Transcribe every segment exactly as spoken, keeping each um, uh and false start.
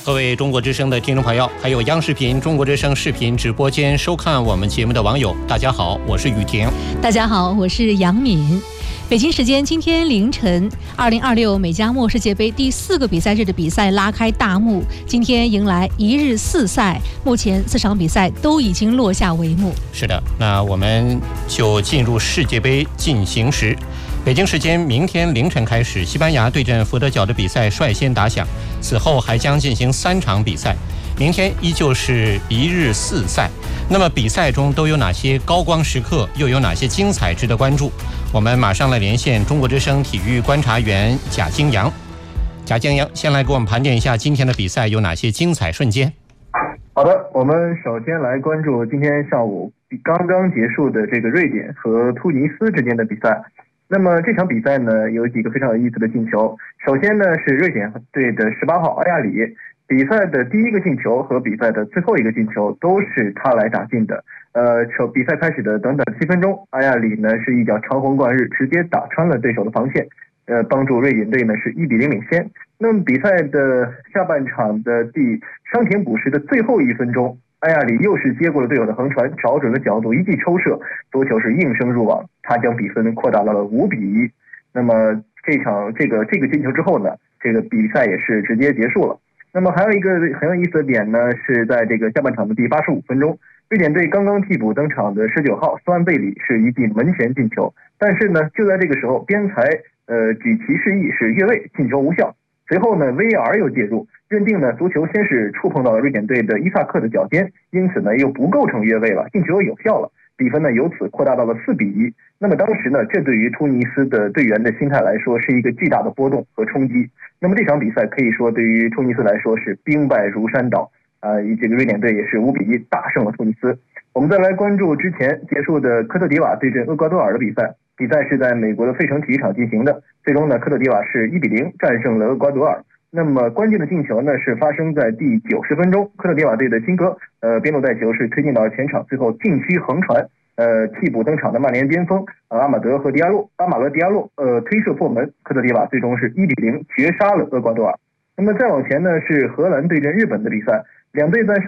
各位中国之声的听众朋友，还有央视频中国之声视频直播间收看我们节目的网友，大家好，我是雨婷。 大家好，我是杨敏。北京时间今天凌晨，二零二六美加墨世界杯第四个比赛日的比赛拉开大幕，今天迎来一日四赛，目前四场比赛都已经落下帷幕。 是的，那我们就进入世界杯进行时。北京时间明天凌晨开始，西班牙对阵佛得角的比赛率先打响，此后还将进行三场比赛。明天依旧是一日四赛。那么比赛中都有哪些高光时刻，又有哪些精彩值得关注？我们马上来连线中国之声体育观察员贾金阳。贾金阳先来给我们盘点一下今天的比赛有哪些精彩瞬间。 好的，我们首先来关注今天上午刚刚结束的这个瑞典和突尼斯之间的比赛。那么这场比赛呢，有几个非常有意思的进球。首先呢，是瑞典队的十八号阿亚里，比赛的第一个进球和比赛的最后一个进球都是他来打进的。呃，比赛开始的短短七分钟，阿亚里呢是一脚长虹贯日，直接打穿了对手的防线，呃，帮助瑞典队呢是一比零领先。那么比赛的下半场的第伤停补时的最后一分钟，阿亚里又是接过了队友的横传，找准了角度，一记抽射，多球是应声入网，他将比分扩大到了五比一。那么这场这个这个进球之后呢，这个比赛也是直接结束了。那么还有一个很有意思的点呢，是在这个下半场的第八十五分钟，瑞典队刚刚替补登场的十九号斯万贝里是一记门前进球，但是呢，就在这个时候，边裁呃举旗示意是越位，进球无效。随后呢 ，V R 又介入，认定呢足球先是触碰到了瑞典队的伊萨克的脚尖，因此呢又不构成越位了，进球有效了，比分呢由此扩大到了四比一。那么当时呢，这对于突尼斯的队员的心态来说是一个巨大的波动和冲击。那么这场比赛可以说对于突尼斯来说是兵败如山倒啊、呃，这个瑞典队也是五比一大胜了突尼斯。我们再来关注之前结束的科特迪瓦对阵厄瓜多尔的比赛，比赛是在美国的费城体育场进行的，最终呢科特迪瓦是一比零战胜了厄瓜多尔。那么关键的进球呢是发生在第九十分钟，科特迪瓦队的金哥呃边路带球是推进到前场，最后禁区横传，呃替补登场的曼联边锋、呃、阿马德和迪亚洛阿马德迪亚洛呃推射破门，科特迪瓦最终是一比零绝杀了厄瓜多尔。那么再往前呢是荷兰对阵日本的比赛，两队在上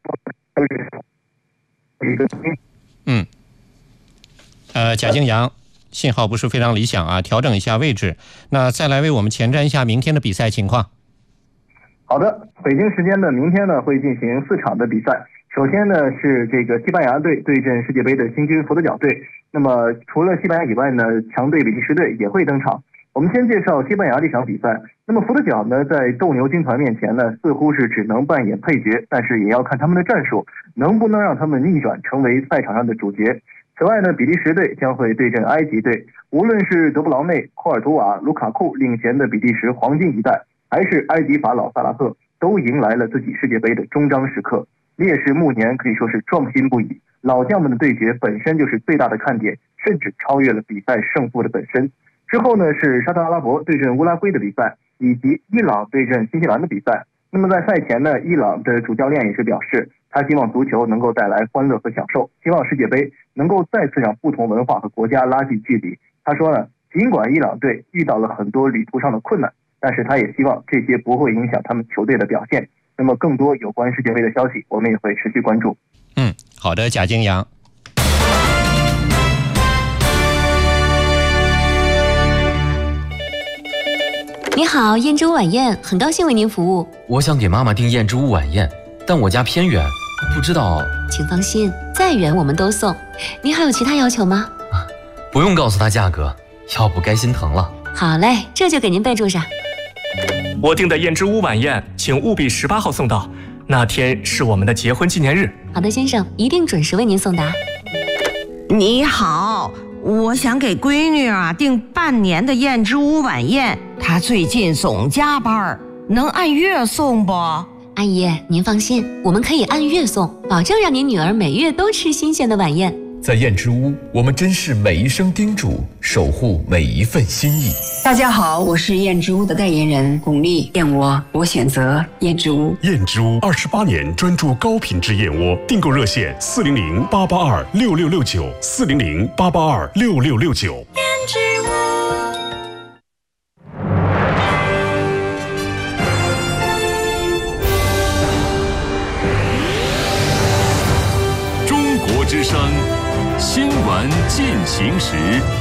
嗯呃贾敬阳信号不是非常理想啊，调整一下位置。那再来为我们前瞻一下明天的比赛情况。 好的，北京时间的明天呢会进行四场的比赛。首先呢是这个西班牙队对阵世界杯的新军佛得角队。那么除了西班牙以外呢，强队比利时队也会登场。我们先介绍西班牙这场比赛。那么佛得角呢，在斗牛军团面前呢，似乎是只能扮演配角，但是也要看他们的战术能不能让他们逆转成为赛场上的主角。此外呢，比利时队将会对阵埃及队。无论是德布劳内、库尔图瓦、卢卡库领衔的比利时黄金一代，还是埃及法老萨拉赫，都迎来了自己世界杯的终章时刻。烈士暮年可以说是壮心不已，老将们的对决本身就是最大的看点，甚至超越了比赛胜负的本身。之后呢是沙特阿拉伯对阵乌拉圭的比赛，以及伊朗对阵新西兰的比赛。那么在赛前呢，伊朗的主教练也是表示，他希望足球能够带来欢乐和享受，希望世界杯能够再次让不同文化和国家拉近距离。他说呢，尽管伊朗队遇到了很多旅途上的困难，但是他也希望这些不会影响他们球队的表现。那么更多有关世界杯的消息，我们也会持续关注。 嗯，好的，贾敬阳。 你好，燕之屋晚宴，很高兴为您服务。 我想给妈妈订燕之屋晚宴，但我家偏远，不知道。 请放心，再远我们都送。您还有其他要求吗？ 啊，不用告诉他价格，要不该心疼了。 好嘞，这就给您备注上。 我订的燕之屋晚宴，请务必十八号送到，那天是我们的结婚纪念日。 好的，先生，一定准时为您送达。 你好，我想给闺女啊订半年的燕之屋晚宴，她最近总加班，能按月送不？ 阿姨，您放心，我们可以按月送，保证让您女儿每月都吃新鲜的晚宴。 在燕之屋，我们珍视每一声叮嘱，守护每一份心意。 大家好，我是燕之屋的代言人巩俐，燕窝我选择燕之屋。 燕之屋二十八年专注高品质燕窝，订购热线四零零八八二六六六九四零零八八二六六六九。 燕之屋。 传进行时。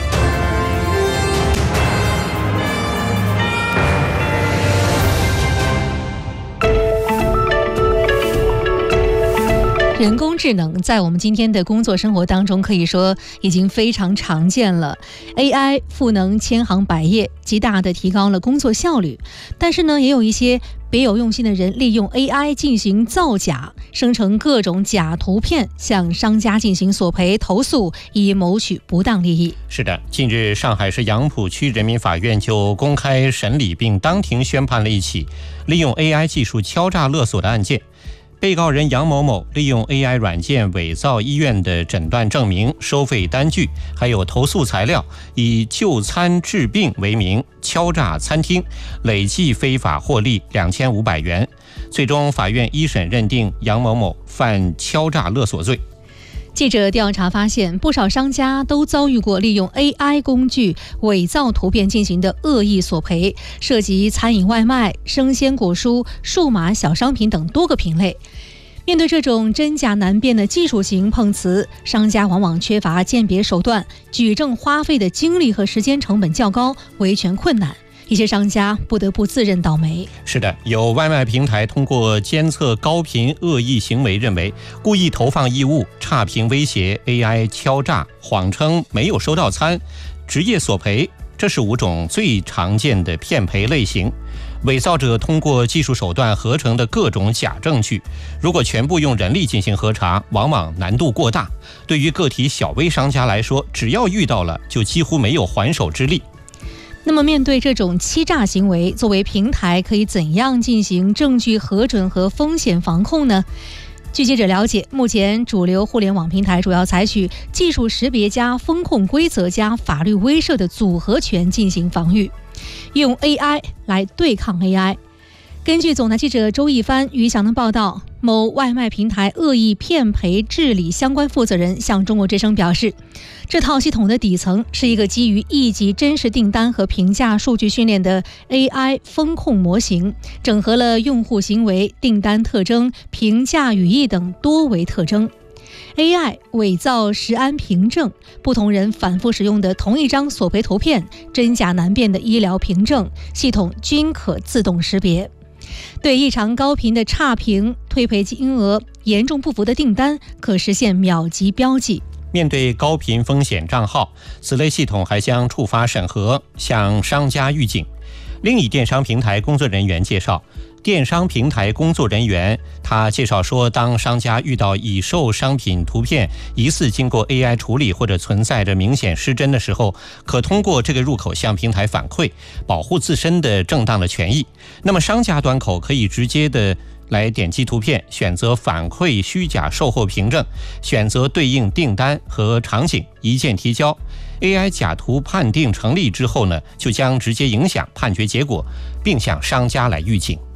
人工智能在我们今天的工作生活当中，可以说已经非常常见了。A I 赋能千行百业，极大的提高了工作效率。但是呢，也有一些别有用心的人利用 A I 进行造假，生成各种假图片，向商家进行索赔投诉，以谋取不当利益。 是的，近日上海市杨浦区人民法院就公开审理并当庭宣判了一起利用 A I 技术敲诈勒索的案件。被告人杨某某利用 A I 软件伪造医院的诊断证明、收费单据，还有投诉材料，以就餐治病为名敲诈餐厅，累计非法获利两千五百元。最终，法院一审认定杨某某犯敲诈勒索罪。 记者调查发现，不少商家都遭遇过利用 A I 工具伪造图片进行的恶意索赔，涉及餐饮外卖、生鲜果蔬、数码小商品等多个品类。面对这种真假难辨的技术型碰瓷，商家往往缺乏鉴别手段，举证花费的精力和时间成本较高，维权困难。一些商家不得不自认倒霉。 是的，有外卖平台通过监测高频恶意行为，认为故意投放异物、差评威胁、A I 敲诈、谎称没有收到餐、职业索赔，这是五种最常见的骗赔类型。伪造者通过技术手段合成的各种假证据，如果全部用人力进行核查，往往难度过大。对于个体小微商家来说，只要遇到了，就几乎没有还手之力。 那么面对这种欺诈行为，作为平台可以怎样进行证据核准和风险防控呢？据记者了解，目前主流互联网平台主要采取技术识别加风控规则加法律威慑的组合拳进行防御，用 A I 来对抗 A I。根据总台记者周一帆、于翔的报道，某外卖平台恶意骗赔治理相关负责人向中国之声表示，这套系统的底层是一个基于一级真实订单和评价数据训练的 A I 风控模型，整合了用户行为、订单特征、评价语义等多维特征。A I 伪造食安凭证，不同人反复使用的同一张索赔图片，真假难辨的医疗凭证，系统均可自动识别。对异常高频的差评、退赔金额严重不符的订单，可实现秒级标记。 面对高频风险账号，此类系统还将触发审核，向商家预警。另一电商平台工作人员介绍，电商平台工作人员他介绍说，当商家遇到已售商品图片疑似经过 A I 处理或者存在着明显失真的时候，可通过这个入口向平台反馈，保护自身的正当的权益。那么商家端口可以直接的来点击图片，选择反馈虚假售后凭证，选择对应订单和场景，一键提交。A I 假图判定成立之后呢，就将直接影响判决结果，并向商家来预警。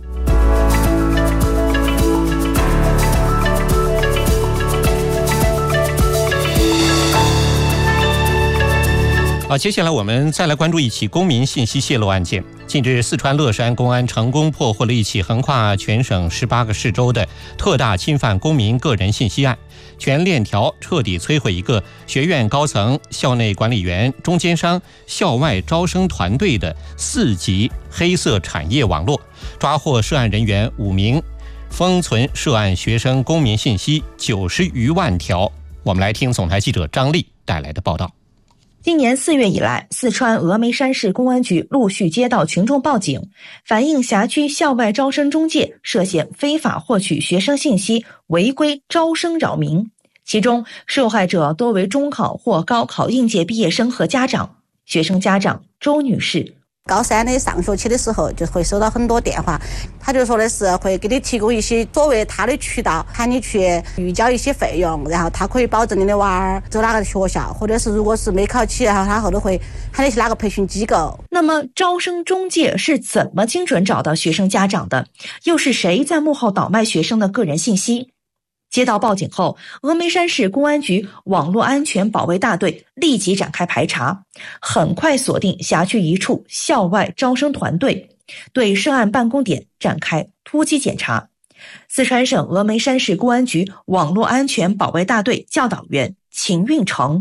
好，接下来我们再来关注一起公民信息泄露案件。近日，四川乐山公安成功破获了一起横跨全省十八个市州的特大侵犯公民个人信息案，全链条彻底摧毁一个学院高层、校内管理员、中间商、校外招生团队的四级黑色产业网络，抓获涉案人员五名，封存涉案学生公民信息九十余万条。我们来听总台记者张丽带来的报道。 今年四月以来，四川峨眉山市公安局陆续接到群众报警，反映辖区校外招生中介涉嫌非法获取学生信息，违规招生扰民。其中，受害者多为中考或高考应届毕业生和家长。学生家长周女士。 高三的上学期的时候，就会收到很多电话，他就说的是会给你提供一些所谓他的渠道，喊你去预交一些费用，然后他可以保证你的娃儿走哪个学校，或者是如果是没考起，然后他后头会喊你去哪个培训机构。 那么招生中介是怎么精准找到学生家长的？又是谁在幕后倒卖学生的个人信息？接到报警后，峨眉山市公安局网络安全保卫大队立即展开排查，很快锁定辖区一处校外招生团队，对涉案办公点展开突击检查。四川省峨眉山市公安局网络安全保卫大队教导员秦运成。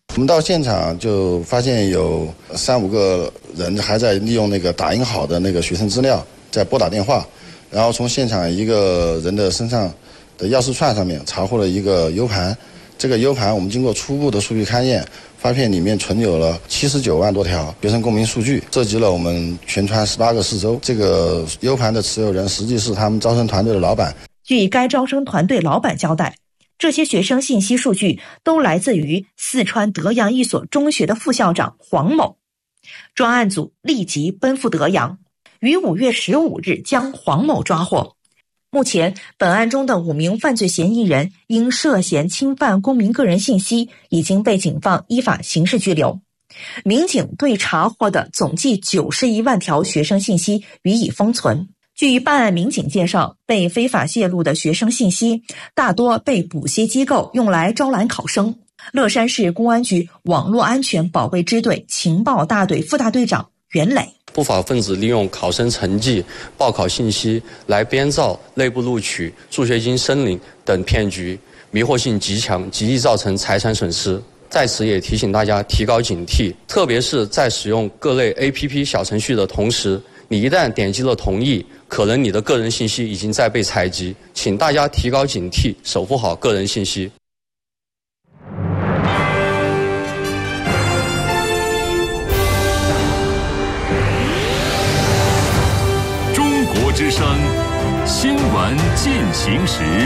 我们到现场就发现有三五个人还在利用那个打印好的那个学生资料在拨打电话，然后从现场一个人的身上的钥匙串上面查获了一个 U 盘，这个 U 盘我们经过初步的数据勘验，发现里面存有了七十九万多条学生公民数据，涉及了我们全川十八个市州。这个 U 盘的持有人实际是他们招生团队的老板。 据该招生团队老板交代，这些学生信息数据都来自于四川德阳一所中学的副校长黄某。专案组立即奔赴德阳，于五月十五日将黄某抓获。目前，本案中的五名犯罪嫌疑人因涉嫌侵犯公民个人信息，已经被警方依法刑事拘留。民警对查获的总计九十一万条学生信息予以封存。据办案民警介绍，被非法泄露的学生信息大多被补习机构用来招揽考生。乐山市公安局网络安全保卫支队情报大队副大队长袁磊， 不法分子利用考生成绩、报考信息来编造内部录取、助学金申领等骗局，迷惑性极强，极易造成财产损失。在此也提醒大家提高警惕，特别是在使用各类 A P P 小程序的同时，你一旦点击了同意，可能你的个人信息已经在被采集，请大家提高警惕，守护好个人信息。 中国之声新闻进行时。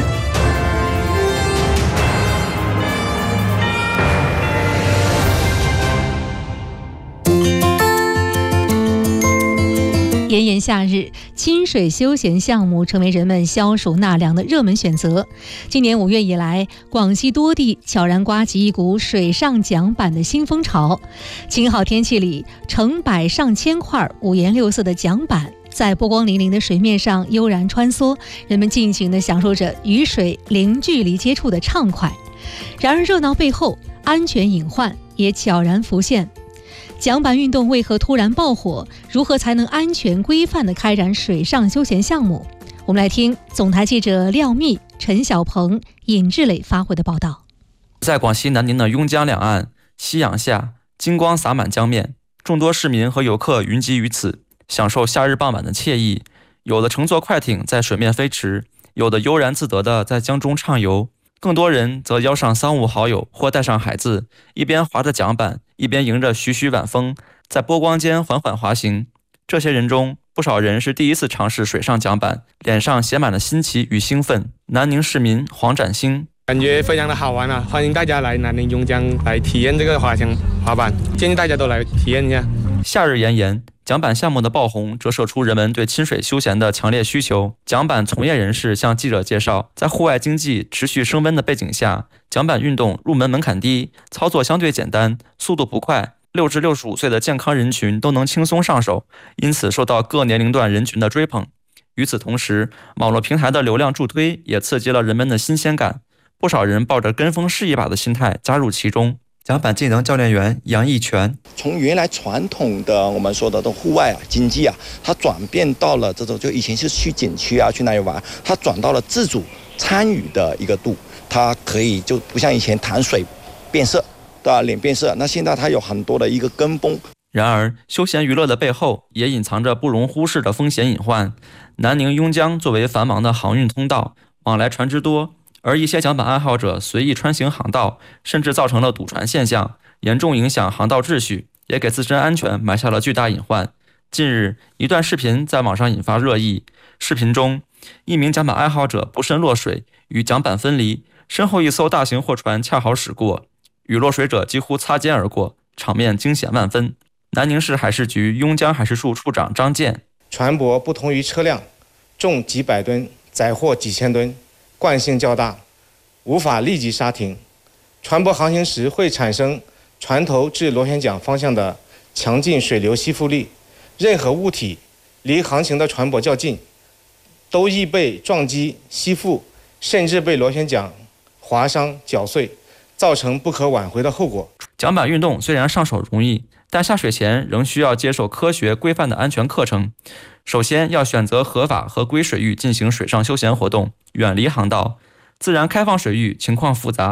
炎炎夏日，亲水休闲项目成为人们消暑纳凉的热门选择。今年五月以来，广西多地悄然刮起一股水上桨板的新风潮。晴好天气里，成百上千块五颜六色的桨板在波光粼粼的水面上悠然穿梭，人们尽情地享受着与水零距离接触的畅快。然而热闹背后，安全隐患也悄然浮现。桨板运动为何突然爆火？如何才能安全规范地开展水上休闲项目？我们来听总台记者廖密、陈小鹏、尹志磊发回的报道。 在广西南宁的邕江两岸，夕阳下，金光洒满江面，众多市民和游客云集于此，享受夏日傍晚的惬意。有的乘坐快艇在水面飞驰，有的悠然自得地在江中畅游，更多人则邀上三五好友或带上孩子，一边划着桨板，一边迎着徐徐晚风，在波光间缓缓滑行。这些人中，不少人是第一次尝试水上桨板，脸上写满了新奇与兴奋。南宁市民黄展兴， 感觉非常的好玩啊！欢迎大家来南宁邕江来体验这个滑翔滑板，建议大家都来体验一下。 夏日炎炎，桨板项目的爆红折射出人们对亲水休闲的强烈需求。桨板从业人士向记者介绍，在户外经济持续升温的背景下，桨板运动入门门槛低，操作相对简单，速度不快，六至六十五岁的健康人群都能轻松上手，因此受到各年龄段人群的追捧。与此同时，网络平台的流量助推也刺激了人们的新鲜感，不少人抱着跟风试一把的心态加入其中。桨板技能教练员杨义全， 从原来传统的我们说的户外啊经济啊，它转变到了这种就以前是去景区啊去那里玩，它转到了自主参与的一个度，它可以就不像以前谈水变色，对吧？脸变色，那现在它有很多的一个跟风。 然而，休闲娱乐的背后也隐藏着不容忽视的风险隐患。南宁邕江作为繁忙的航运通道，往来船只多。而一些桨板爱好者随意穿行航道，甚至造成了堵船现象，严重影响航道秩序，也给自身安全埋下了巨大隐患。近日，一段视频在网上引发热议。视频中，一名桨板爱好者不慎落水，与桨板分离，身后一艘大型货船恰好驶过，与落水者几乎擦肩而过，场面惊险万分。南宁市海事局邕江海事处处长张健， 船舶不同于车辆，重几百吨，载货几千吨，惯性较大，无法立即刹停。船舶航行时会产生船头至螺旋桨方向的强劲水流吸附力，任何物体离航行的船舶较近，都易被撞击、吸附，甚至被螺旋桨划伤、绞碎，造成不可挽回的后果。 桨板运动虽然上手容易，但下水前仍需要接受科学规范的安全课程。首先要选择合法合规水域进行水上休闲活动，远离航道。自然开放水域情况复杂，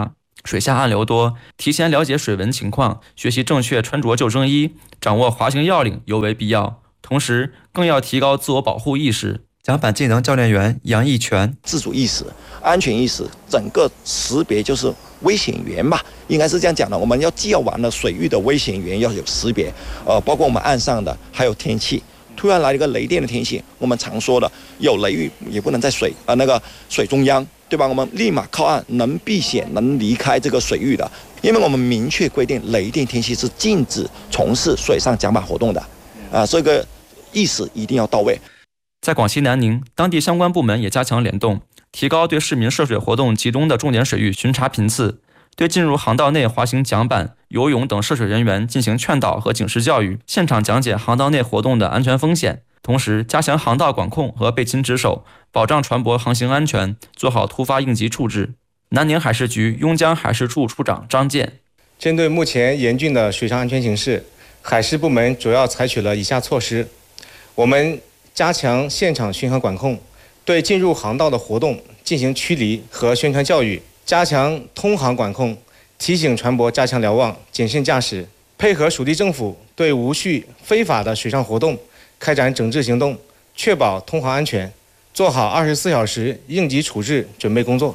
水下暗流多，提前了解水文情况，学习正确穿着救生衣，掌握滑行要领尤为必要。同时，更要提高自我保护意识。甲板技能教练员杨义全， 自主意识、安全意识，整个识别就是危险源吧，应该是这样讲的。我们要既要玩了水域的危险源要有识别，呃，包括我们岸上的，还有天气。突然来了一个雷电的天气，我们常说的有雷雨也不能在水呃那个水中央，对吧？我们立马靠岸，能避险，能离开这个水域的，因为我们明确规定雷电天气是禁止从事水上甲板活动的，啊、呃，这个意识一定要到位。 在广西南宁，当地相关部门也加强联动，提高对市民涉水活动集中的重点水域巡查频次，对进入航道内滑行甲板、游泳等涉水人员进行劝导和警示教育，现场讲解航道内活动的安全风险，同时加强航道管控和备勤值守，保障船舶航行安全，做好突发应急处置。南宁海事局邕江海事处处长张健， 针对目前严峻的水上安全形势，海事部门主要采取了以下措施：我们加强现场巡航管控，对进入航道的活动进行驱离和宣传教育，加强通航管控，提醒船舶加强瞭望，谨慎驾驶，配合属地政府对无序非法的水上活动开展整治行动，确保通航安全，做好二十四小时应急处置准备工作。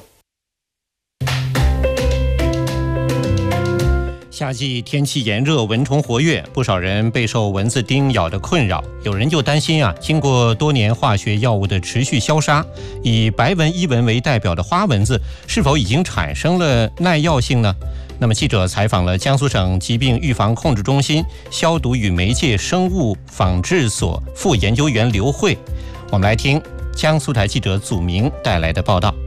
夏季天气炎热，蚊虫活跃，不少人备受蚊子叮咬的困扰。有人就担心啊，经过多年化学药物的持续消杀，以白纹伊蚊为代表的花蚊子是否已经产生了耐药性呢？那么记者采访了江苏省疾病预防控制中心消毒与媒介生物仿制所副研究员刘慧，我们来听江苏台记者祖明带来的报道。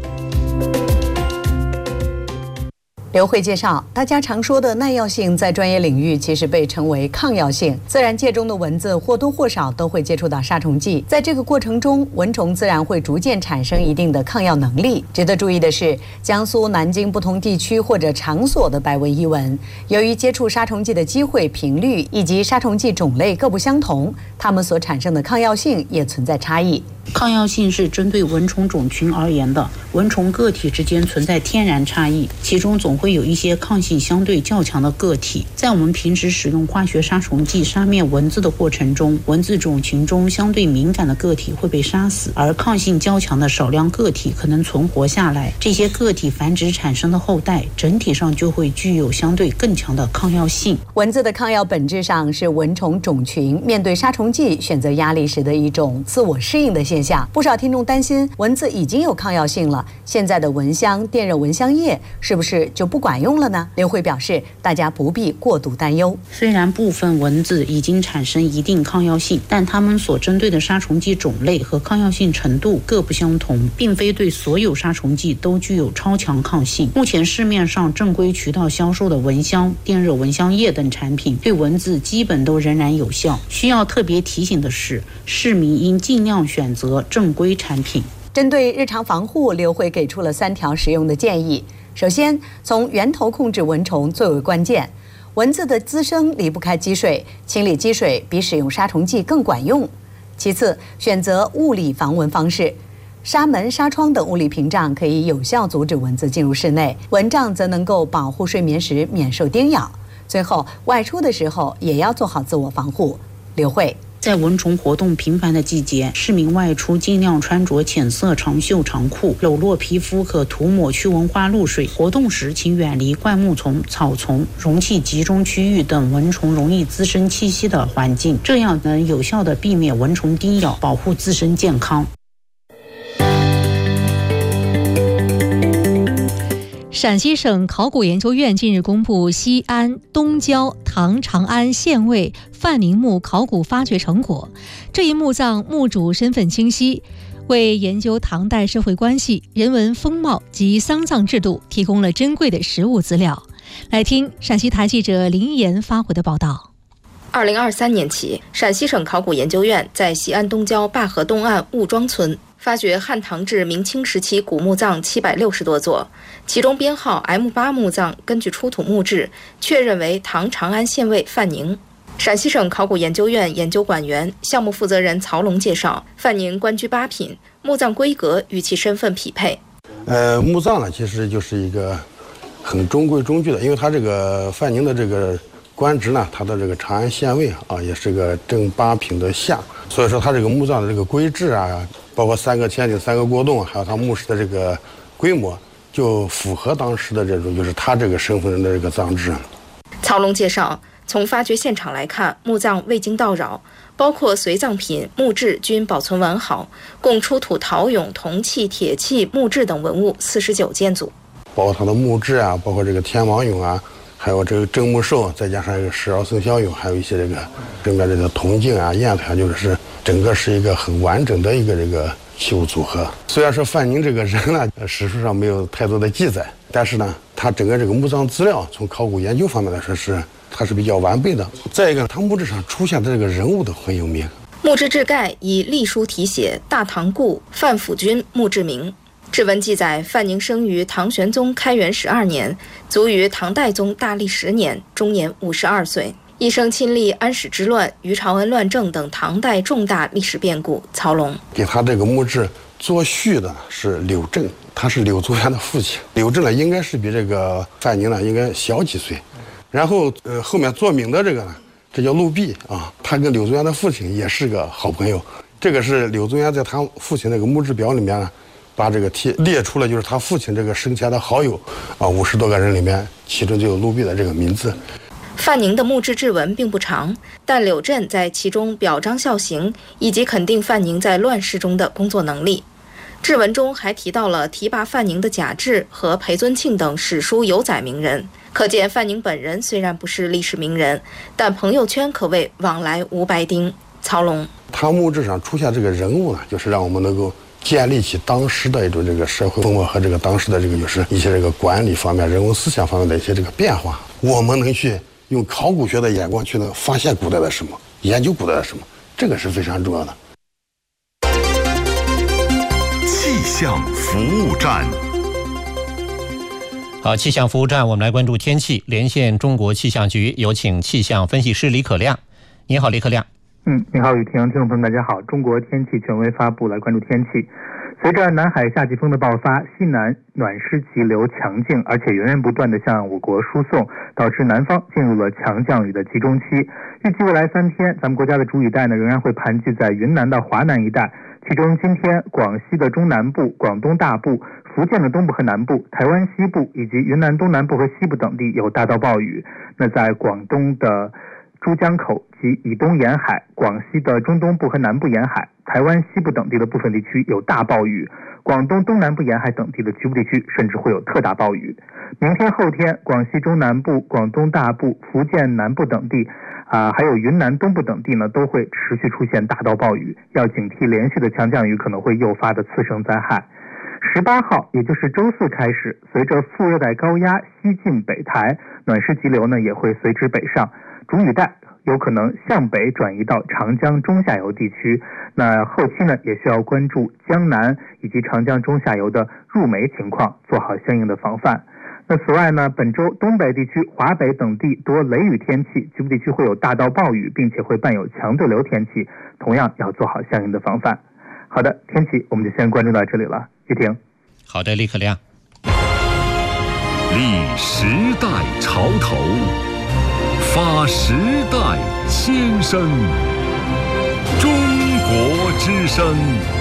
刘慧介绍，大家常说的耐药性在专业领域其实被称为抗药性。自然界中的蚊子或多或少都会接触到杀虫剂，在这个过程中，蚊虫自然会逐渐产生一定的抗药能力。值得注意的是，江苏、南京不同地区或者场所的白纹伊蚊，由于接触杀虫剂的机会、频率以及杀虫剂种类各不相同，它们所产生的抗药性也存在差异。 抗药性是针对蚊虫种群而言的，蚊虫个体之间存在天然差异，其中总会有一些抗性相对较强的个体。在我们平时使用化学杀虫剂杀灭蚊子的过程中，蚊子种群中相对敏感的个体会被杀死，而抗性较强的少量个体可能存活下来。这些个体繁殖产生的后代，整体上就会具有相对更强的抗药性。 蚊子的抗药本质上是蚊虫种群面对杀虫剂选择压力时的一种自我适应的现象。不少听众担心蚊子已经有抗药性了，现在的蚊香、电热蚊香液是不是就不管用了呢？刘慧表示，大家不必过度担忧。 虽然部分蚊子已经产生一定抗药性，但它们所针对的杀虫剂种类和抗药性程度各不相同，并非对所有杀虫剂都具有超强抗性。目前市面上正规渠道销售的蚊香、电热蚊香液等产品对蚊子基本都仍然有效。需要特别提醒的是，市民应尽量选择正规产品。 针对日常防护，刘慧给出了三条实用的建议。首先，从源头控制蚊虫最为关键。蚊子的滋生离不开积水，清理积水比使用杀虫剂更管用。其次，选择物理防蚊方式。纱门、纱窗等物理屏障可以有效阻止蚊子进入室内，蚊帐则能够保护睡眠时免受叮咬。最后，外出的时候也要做好自我防护。刘慧， 在蚊虫活动频繁的季节，市民外出尽量穿着浅色长袖长裤，裸露皮肤可涂抹驱蚊花露水。活动时请远离灌木丛、草丛、容器集中区域等蚊虫容易滋生栖息的环境，这样能有效地避免蚊虫叮咬，保护自身健康。 陕西省考古研究院近日公布西安东郊唐长安县尉范宁墓考古发掘成果。这一墓葬墓主身份清晰，为研究唐代社会关系、人文风貌及丧葬制度提供了珍贵的实物资料。来听陕西台记者林岩发回的报道。 二零二三年起，陕西省考古研究院在西安东郊灞河东岸雾庄村发掘汉唐至明清时期古墓葬七百六十多座，其中编号 M 八 墓葬根据出土墓志确认为唐长安县尉范宁。陕西省考古研究院研究管员、项目负责人曹龙介绍，范宁官居八品，墓葬规格与其身份匹配。 呃，墓葬呢，其实就是一个很中规中矩的，因为它这个范宁的这个官职呢，它的这个长安县尉啊，也是个正八品的相，所以说它这个墓葬的这个规制啊，包括三个天顶、三个过洞，还有它墓室的这个规模，就符合当时的这种就是他这个身份人的这个葬制。 曹龙介绍，从发掘现场来看，墓葬未经盗扰，包括随葬品、木质均保存完好，共出土陶俑、铜器、铁器、木质等文物四十九件组， 包括它的木质啊，包括这个天王俑啊，还有这个郑木寿，再加上这个十二生肖俑，还有一些这个整个这个铜镜啊、砚台，就是整个是一个很完整的一个这个器物组合。虽然说范宁这个人呢，史书上没有太多的记载，但是呢，他整个这个墓葬资料从考古研究方面来说是它是比较完备的。再一个，他墓志上出现的这个人物都很有名。 墓志志盖以隶书题写“大唐故范辅君墓志铭”。志文记载，范宁生于唐玄宗开元十二年，卒于唐代宗大历十年，终年五十二岁。一生亲历安史之乱、于朝恩乱政等唐代重大历史变故。曹龙给他这个墓志作序的是柳震，他是柳宗元的父亲。柳震呢，应该是比这个范宁呢应该小几岁。然后呃，后面作铭的这个呢，这叫陆弼啊，他跟柳宗元的父亲也是个好朋友。这个是柳宗元在他父亲那个墓志表里面呢，把这个题列出了，就是他父亲这个生前的好友啊，五十多个人里面，其中就有陆弼的这个名字。 范宁的墓志志文并不长，但柳震在其中表彰孝行，以及肯定范宁在乱世中的工作能力。志文中还提到了提拔范宁的贾至和裴尊庆等史书有载名人，可见范宁本人虽然不是历史名人，但朋友圈可谓往来无白丁。曹龙， 他墓志上出现这个人物呢，就是让我们能够建立起当时的一种这个社会风貌和这个当时的这个就是一些这个管理方面、人文思想方面的一些这个变化，我们能去用考古学的眼光去能发现古代的什么，研究古代的什么，这个是非常重要的。 气象服务站。 好，气象服务站，我们来关注天气。连线中国气象局，有请气象分析师李可亮。你好，李可亮。 嗯，你好，雨婷，听众朋友们，大家好。中国天气权威发布，来关注天气。随着南海夏季风的爆发，西南暖湿气流强劲，而且源源不断地向我国输送，导致南方进入了强降雨的集中期。预计未来三天，咱们国家的主雨带呢仍然会盘踞在云南到华南一带。其中，今天广西的中南部、广东大部、福建的东部和南部、台湾西部以及云南东南部和西部等地有大到暴雨。那在广东的珠江口及以东沿海，广西的中东部和南部沿海，台湾西部等地的部分地区有大暴雨，广东东南部沿海等地的局部地区甚至会有特大暴雨。明天后天，广西中南部、广东大部、福建南部等地啊、呃，还有云南东部等地呢，都会持续出现大到暴雨，要警惕连续的强降雨可能会诱发的次生灾害。十八号，也就是周四开始，随着副热带高压西进北抬，暖湿急流呢也会随之北上，主雨带有可能向北转移到长江中下游地区。那后期呢，也需要关注江南以及长江中下游的入梅情况，做好相应的防范。那此外呢，本周东北地区、华北等地多雷雨天气，局部地区会有大到暴雨，并且会伴有强对流天气，同样要做好相应的防范。好的，天气我们就先关注到这里了。雨婷。 好的，李可亮。 立时代潮头，发时代先声，中国之声。